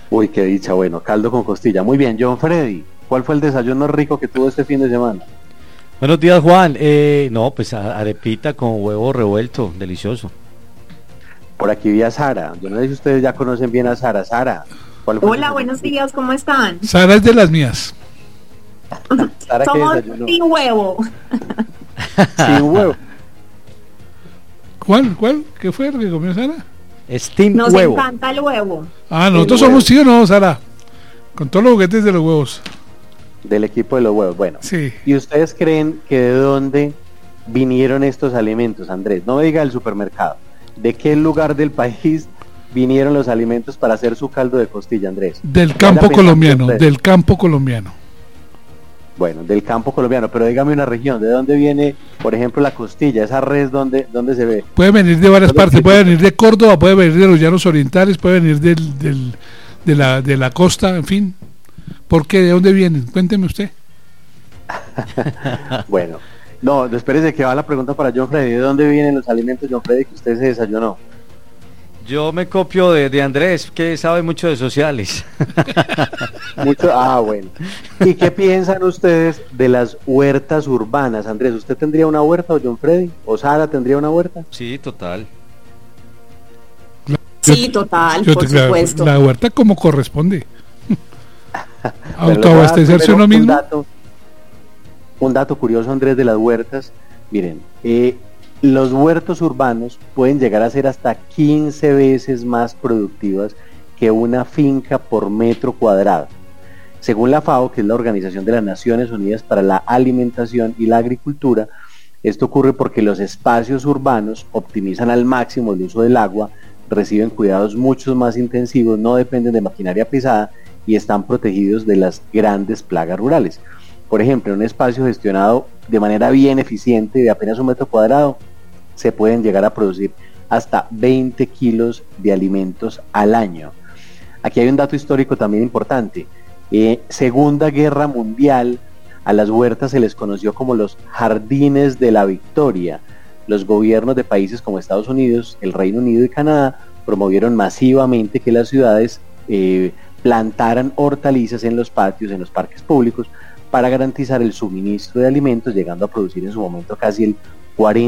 Uy, qué dicha, bueno, caldo con costilla. Muy bien, John Freddy, ¿cuál fue el desayuno rico que tuvo este fin de semana? Buenos días, Juan. No, pues arepita con huevo revuelto, delicioso. Por aquí vi a Sara. Yo no sé si ustedes ya conocen bien a Sara. Sara, ¿cuál fue el Hola, desayuno buenos rico? días, ¿cómo están? Sara es de las mías. Sara, ¿qué Somos desayunó? sin huevo. Sin huevo. ¿Cuál? ¿Qué fue lo que comió Sara? Steam Nos huevo. encanta el huevo. Ah, nosotros El huevo. somos sí o no, Sara. Con todos los juguetes de los huevos. Del equipo de los huevos. Bueno, Sí. ¿y ustedes creen que de dónde vinieron estos alimentos, Andrés? No me diga del supermercado. ¿De qué lugar del país vinieron los alimentos para hacer su caldo de costilla, Andrés? Del Vaya campo pensando colombiano, usted. del campo colombiano. Bueno, del campo colombiano, pero dígame una región, ¿de dónde viene, por ejemplo, la costilla? Esa res, ¿dónde se ve? Puede venir de varias ¿Dónde partes, se- puede venir de Córdoba, puede venir de los llanos orientales, puede venir de la costa, en fin. ¿Por qué? ¿De dónde vienen? Cuénteme usted. Bueno, no, espérese que va la pregunta para John Freddy. ¿De dónde vienen los alimentos, John Freddy, que usted se desayunó? Yo me copio de Andrés, que sabe mucho de sociales. Mucho, bueno. ¿Y qué piensan ustedes de las huertas urbanas? Andrés, ¿usted tendría una huerta o John Freddy? ¿O Sara tendría una huerta? Sí, total. Sí, total, por supuesto. La huerta como corresponde. Bueno, les voy a dar Autoabastecerse primero uno mismo. Un dato curioso, Andrés, de las huertas. Miren, los huertos urbanos pueden llegar a ser hasta 15 veces más productivas que una finca por metro cuadrado. Según la FAO, que es la Organización de las Naciones Unidas para la Alimentación y la Agricultura, esto ocurre porque los espacios urbanos optimizan al máximo el uso del agua, reciben cuidados mucho más intensivos, no dependen de maquinaria pesada y están protegidos de las grandes plagas rurales. Por ejemplo, en un espacio gestionado de manera bien eficiente de apenas un metro cuadrado, se pueden llegar a producir hasta 20 kilos de alimentos al año. Aquí hay un dato histórico también importante. Segunda Guerra Mundial, a las huertas se les conoció como los Jardines de la Victoria. Los gobiernos de países como Estados Unidos, el Reino Unido y Canadá promovieron masivamente que las ciudades plantaran hortalizas en los patios, en los parques públicos, para garantizar el suministro de alimentos, llegando a producir en su momento casi el 40